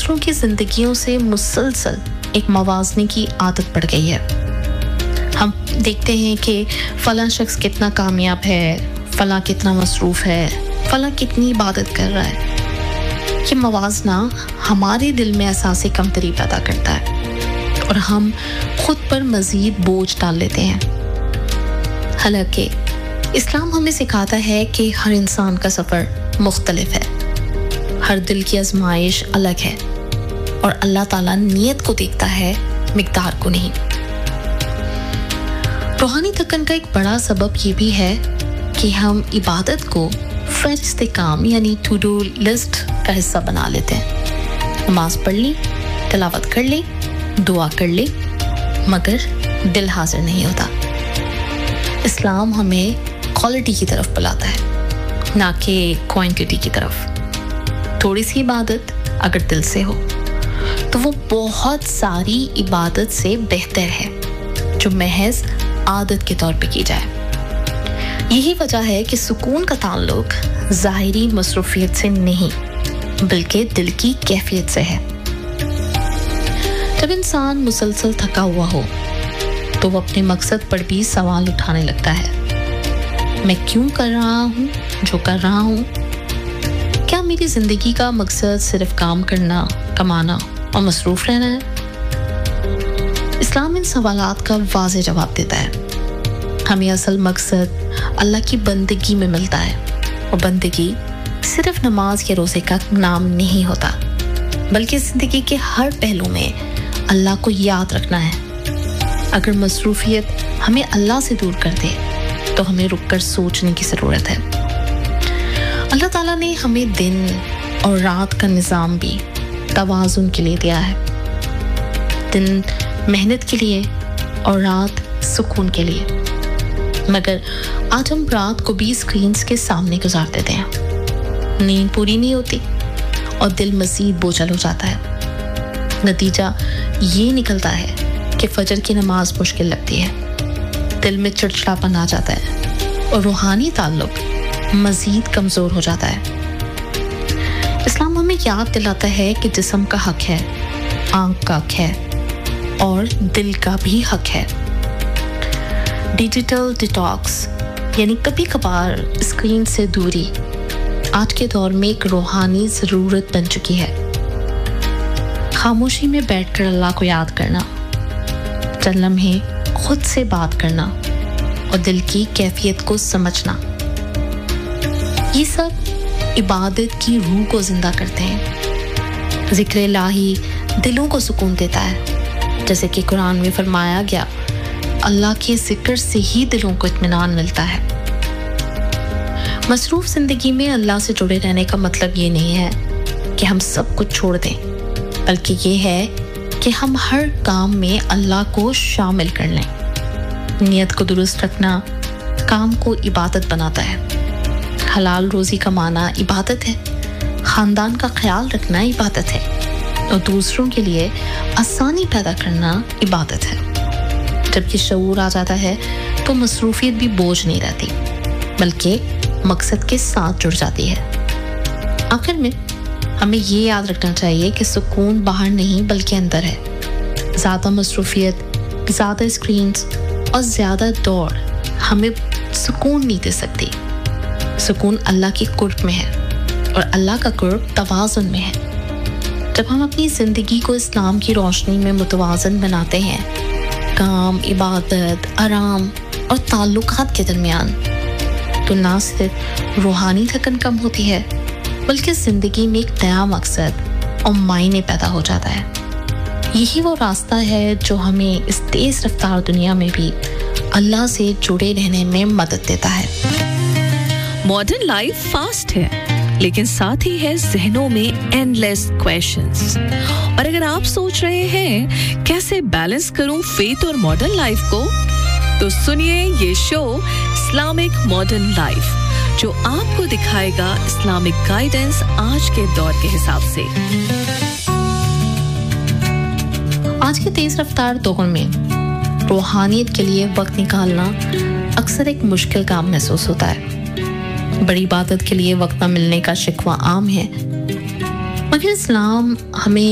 दूसरों की जिंदगियों से मुसलसल एक मवाजने की आदत पड़ गई है। हम देखते हैं कि फलां शख्स कितना कामयाब है, फलां कितना मसरूफ है, फलां कितनी इबादत कर रहा है। ये मवाजना हमारे दिल में एहसास कमतरी पैदा करता है और हम खुद पर मजीद बोझ डाल लेते हैं। हालांकि इस्लाम हमें सिखाता है कि हर इंसान का सफ़र मुख्तलिफ है, हर दिल की आजमाइश अलग है और अल्लाह ताला नियत को देखता है, मिकदार को नहीं। रूहानी थकन का एक बड़ा सबब ये भी है कि हम इबादत को फहरिस्त काम यानी टू डू लिस्ट का हिस्सा बना लेते हैं। नमाज पढ़ ली, तिलावत कर ली, दुआ कर ली, मगर दिल हाजिर नहीं होता। इस्लाम हमें क्वालिटी की तरफ बुलाता है, ना कि क्वांटिटी की तरफ। थोड़ी सी इबादत अगर दिल से हो तो वो बहुत सारी इबादत से बेहतर है जो महज आदत के तौर पे की जाए। यही वजह है कि सुकून का ताल्लुक ज़ाहिरी मसरूफियत से नहीं बल्कि दिल की कैफियत से है। जब इंसान मुसलसल थका हुआ हो तो वो अपने मकसद पर भी सवाल उठाने लगता है। मैं क्यों कर रहा हूँ जो कर रहा हूँ? क्या मेरी जिंदगी का मकसद सिर्फ काम करना, कमाना और मसरूफ रहना है? इस्लाम इन सवालात का वाज़ेह जवाब देता है। हमें असल मकसद अल्लाह की बंदगी में मिलता है और बंदगी सिर्फ नमाज के रोज़े का नाम नहीं होता बल्कि ज़िंदगी के हर पहलू में अल्लाह को याद रखना है। अगर मसरूफियत हमें अल्लाह से दूर कर दे तो हमें रुककर सोचने की ज़रूरत है। अल्लाह ताला ने हमें दिन और रात का निज़ाम भी तवाज़ुन के लिए दिया है। दिन मेहनत के लिए और रात सुकून के लिए। मगर आज हम रात को भी स्क्रीन्स के सामने गुजार देते हैं। नींद पूरी नहीं होती और दिल मज़ीद बोझल हो जाता है। नतीजा ये निकलता है कि फजर की नमाज मुश्किल लगती है, दिल में चिड़चिड़ापन आ जाता है और रूहानी ताल्लुक मज़ीद कमज़ोर हो जाता है। इस्लाम हमें याद दिलाता है कि जिस्म का हक है, आँख का हक है और दिल का भी हक है। डिजिटल डिटॉक्स यानी कभी कभार स्क्रीन से दूरी आज के दौर में एक रूहानी ज़रूरत बन चुकी है। खामोशी में बैठकर अल्लाह को याद करना, चंद लम्हे खुद से बात करना और दिल की कैफियत को समझना, ये सब इबादत की रूह को जिंदा करते हैं। ज़िक्र इलाही दिलों को सुकून देता है, जैसे कि कुरान में फरमाया गया, अल्लाह के ज़िक्र से ही दिलों को इत्मीनान मिलता है। मसरूफ ज़िंदगी में अल्लाह से जुड़े रहने का मतलब ये नहीं है कि हम सब कुछ छोड़ दें, बल्कि ये है कि हम हर काम में अल्लाह को शामिल कर लें। नियत को दुरुस्त रखना काम को इबादत बनाता है। हलाल रोज़ी कमाना इबादत है, ख़ानदान का ख्याल रखना इबादत है और दूसरों के लिए आसानी पैदा करना इबादत है। जब ये शऊर आ जाता है तो मसरूफियत भी बोझ नहीं रहती बल्कि मकसद के साथ जुड़ जाती है। आखिर में हमें ये याद रखना चाहिए कि सुकून बाहर नहीं बल्कि अंदर है। ज़्यादा मसरूफियत, ज़्यादा स्क्रीन्स और ज़्यादा दौड़ हमें सुकून नहीं दे सकती। सुकून अल्लाह की कुर्ब में है और अल्लाह का कुर्ब तवाज़ुन में है। जब हम अपनी ज़िंदगी को इस्लाम की रोशनी में मुतवाज़न बनाते हैं, काम, इबादत, आराम और ताल्लुकात के दरमियान, तो ना सिर्फ रूहानी थकन कम होती है बल्कि ज़िंदगी में एक नया मकसद और मायने पैदा हो जाता है। यही वो रास्ता है जो हमें इस तेज़ रफ्तार दुनिया में भी अल्लाह से जुड़े रहने में मदद देता है। मॉडर्न लाइफ फास्ट है लेकिन साथ ही है ज़हनों में एंडलेस क्वेश्चंस। और अगर आप सोच रहे हैं कैसे बैलेंस करूं फेथ और मॉडर्न लाइफ को, तो सुनिए ये शो इस्लामिक मॉडर्न लाइफ, जो आपको दिखाएगा इस्लामिक गाइडेंस आज के दौर के हिसाब से। आज के तेज रफ्तार दौर में रूहानियत के लिए वक्त निकालना अक्सर एक मुश्किल काम महसूस होता है। बड़ी इबादत के लिए वक्त न मिलने का शिकवा आम है, मगर इस्लाम हमें